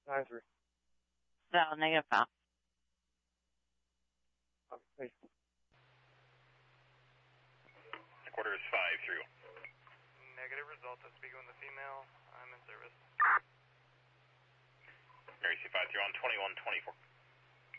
9-3. No, negative 5. Thank you. Quarter is 5-3. Negative result. I'm speaking with the female. I'm in service. Mary C-53 on 2124.